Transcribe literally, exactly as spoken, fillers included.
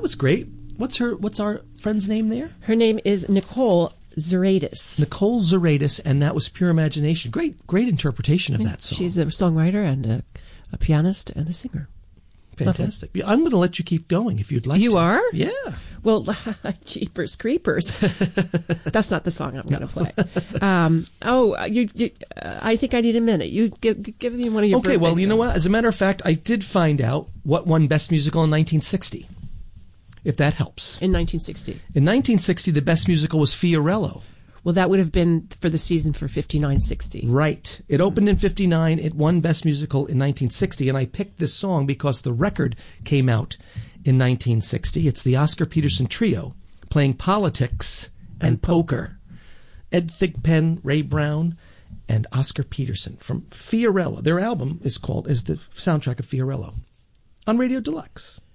that was great. What's her? What's our friend's name there? Her name is Nicole Zeratis. Nicole Zeratis, and that was Pure Imagination. Great, great interpretation of that song. She's a songwriter and a, a pianist and a singer. Fantastic. Yeah, I'm going to let you keep going if you'd like you to. You are? Yeah. Well, Jeepers Creepers. That's not the song I'm going to play. Um, oh, you, you, uh, I think I need a minute. You give, give me one of your Okay, well, you songs. know what? As a matter of fact, I did find out what won Best Musical in nineteen sixty, if that helps. In nineteen sixty. In nineteen sixty, the Best Musical was Fiorello. Well, that would have been for the season for fifty-nine sixty. Right. It opened in fifty-nine. It won Best Musical in nineteen sixty. And I picked this song because the record came out in nineteen sixty. It's the Oscar Peterson Trio playing Politics and, and Poker. Ed Thigpen, Ray Brown, and Oscar Peterson from Fiorello. Their album is called, is the soundtrack of Fiorello on Radio Deluxe.